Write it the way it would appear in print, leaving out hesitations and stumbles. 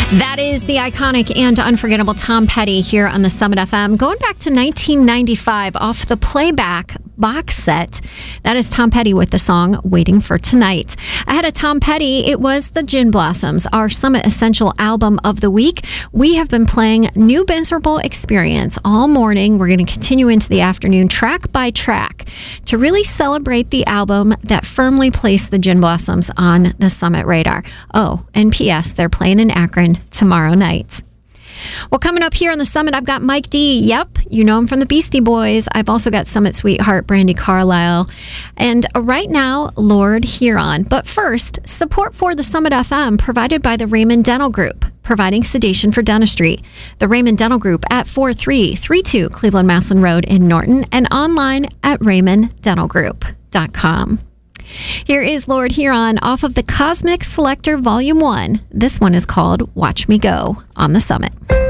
That is the iconic and unforgettable Tom Petty here on the Summit FM. Going back to 1995 off the playback box set. That is Tom Petty with the song Waiting for Tonight. Ahead of Tom Petty, it was the Gin Blossoms, our Summit Essential album of the week. We have been playing New Miserable Experience all morning. We're going to continue into the afternoon track by track to really celebrate the album that firmly placed the Gin Blossoms on the Summit radar. Oh, and P.S., they're playing in Akron tomorrow night. Well, coming up here on the Summit, I've got Mike D. Yep, you know him from the Beastie Boys. I've also got Summit Sweetheart, Brandi Carlile. And right now, Lord Huron. But first, support for the Summit FM provided by the Raymond Dental Group, providing sedation for dentistry. The Raymond Dental Group at 4332 Cleveland Maslin Road in Norton and online at raymonddentalgroup.com. Here is Lord Huron off of the Cosmic Selector Volume 1. This one is called Watch Me Go on the Summit.